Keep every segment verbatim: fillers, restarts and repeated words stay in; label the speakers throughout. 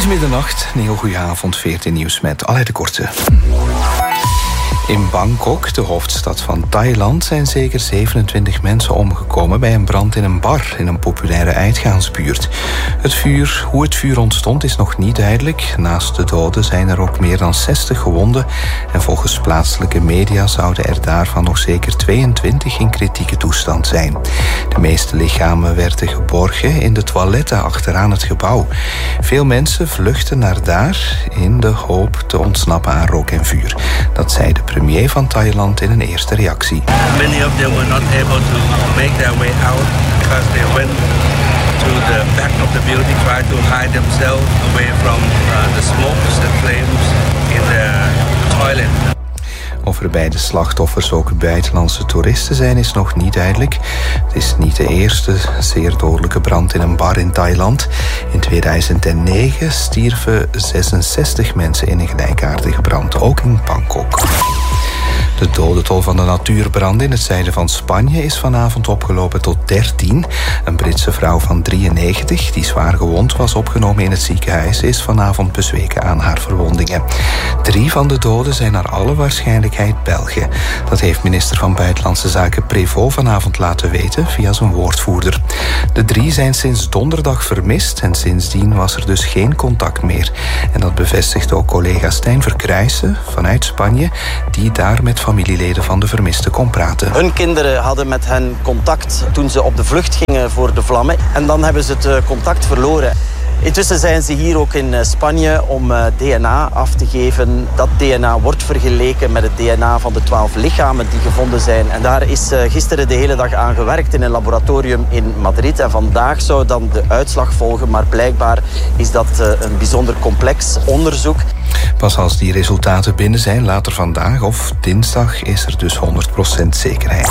Speaker 1: is middernacht, een heel goede avond, veertien nieuws met Alain de Korte. In Bangkok, de hoofdstad van Thailand, zijn zeker zevenentwintig mensen omgekomen bij een brand in een bar in een populaire uitgaansbuurt. Het vuur, hoe het vuur ontstond is nog niet duidelijk. Naast de doden zijn er ook meer dan zestig gewonden en volgens plaatselijke media zouden er daarvan nog zeker tweeëntwintig in kritieke toestand zijn. De meeste lichamen werden geborgen in de toiletten achteraan het gebouw. Veel mensen vluchten naar daar in de hoop te ontsnappen aan rook en vuur. Dat zei de premier van Thailand in een eerste reactie.
Speaker 2: Many of them were not able to make their way out because they went to the back of the building, tried to hide themselves away from uh, the smokes and flames in the toilet.
Speaker 1: Of er bij de slachtoffers ook buitenlandse toeristen zijn, is nog niet duidelijk. Het is niet de eerste zeer dodelijke brand in een bar in Thailand. In tweeduizend negen stierven zesenzestig mensen in een gelijkaardige brand, ook in Bangkok. De dodental van de natuurbranden in het zuiden van Spanje is vanavond opgelopen tot dertien. Een Britse vrouw van drieënnegentig, die zwaar gewond was opgenomen in het ziekenhuis, is vanavond bezweken aan haar verwondingen. Drie van de doden zijn naar alle waarschijnlijkheid Belgen. Dat heeft minister van Buitenlandse Zaken Prévost vanavond laten weten via zijn woordvoerder. De drie zijn sinds donderdag vermist en sindsdien was er dus geen contact meer. En dat bevestigt ook collega Stijn Verkruijsen vanuit Spanje, die daar met familieleden van de vermisten kon praten.
Speaker 3: Hun kinderen hadden met hen contact toen ze op de vlucht gingen voor de vlammen. En dan hebben ze het contact verloren. Intussen zijn ze hier ook in Spanje om D N A af te geven. Dat D N A wordt vergeleken met het D N A van de twaalf lichamen die gevonden zijn. En daar is gisteren de hele dag aan gewerkt in een laboratorium in Madrid. En vandaag zou dan de uitslag volgen. Maar blijkbaar is dat een bijzonder complex onderzoek.
Speaker 1: Pas als die resultaten binnen zijn, later vandaag of dinsdag, is er dus honderd procent zekerheid.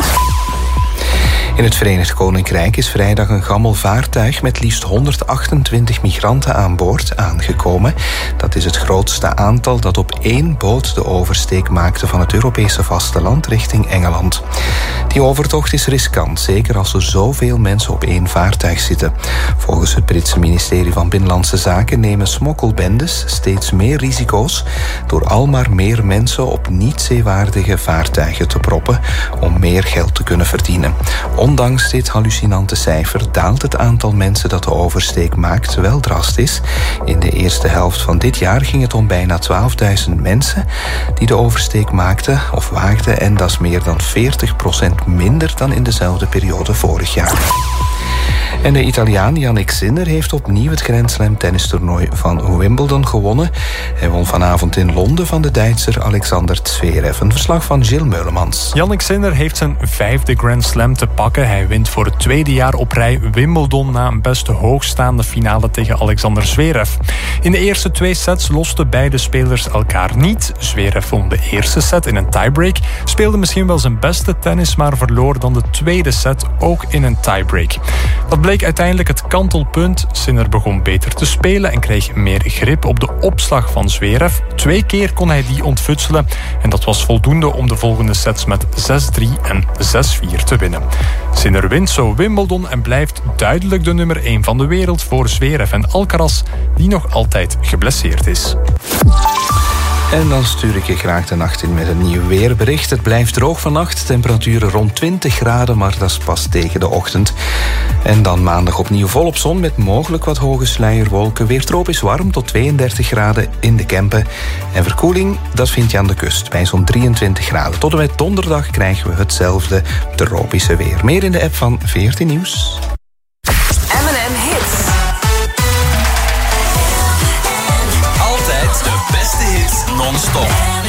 Speaker 1: In het Verenigd Koninkrijk is vrijdag een gammel vaartuig met liefst honderdachtentwintig migranten aan boord aangekomen. Dat is het grootste aantal dat op één boot de oversteek maakte van het Europese vasteland richting Engeland. Die overtocht is riskant, zeker als er zoveel mensen op één vaartuig zitten. Volgens het Britse ministerie van Binnenlandse Zaken nemen smokkelbendes steeds meer risico's door al maar meer mensen op niet-zeewaardige vaartuigen te proppen om meer geld te kunnen verdienen. Ondanks dit hallucinante cijfer daalt het aantal mensen dat de oversteek maakt wel drastisch. In de eerste helft van dit jaar ging het om bijna twaalfduizend mensen die de oversteek maakten of waagden, en dat is meer dan veertig procent minder dan in dezelfde periode vorig jaar. En de Italiaan Jannik Sinner heeft opnieuw het Grand Slam tennistoernooi van Wimbledon gewonnen. Hij won vanavond in Londen van de Duitser Alexander Zverev. Een verslag van Gilles Meulemans.
Speaker 4: Jannik Sinner heeft zijn vijfde Grand Slam te pakken. Hij wint voor het tweede jaar op rij Wimbledon na een best hoogstaande finale tegen Alexander Zverev. In de eerste twee sets losten beide spelers elkaar niet. Zverev won de eerste set in een tiebreak, speelde misschien wel zijn beste tennis, maar verloor dan de tweede set ook in een tiebreak. Dat bleek uiteindelijk het kantelpunt. Sinner begon beter te spelen en kreeg meer grip op de opslag van Zverev. Twee keer kon hij die ontfutselen en dat was voldoende om de volgende sets met zes drie en zes vier te winnen. Sinner wint zo Wimbledon en blijft duidelijk de nummer één van de wereld voor Zverev en Alcaraz, die nog altijd geblesseerd is.
Speaker 1: En dan stuur ik je graag de nacht in met een nieuw weerbericht. Het blijft droog vannacht, temperaturen rond twintig graden, maar dat is pas tegen de ochtend. En dan maandag opnieuw volop zon met mogelijk wat hoge sluierwolken. Weer tropisch warm tot tweeëndertig graden in de Kempen. En verkoeling, dat vind je aan de kust bij zo'n drieëntwintig graden. Tot en met donderdag krijgen we hetzelfde tropische weer. Meer in de app van veertien Nieuws.
Speaker 5: M en M Hits.
Speaker 6: Altijd de beste hits non-stop.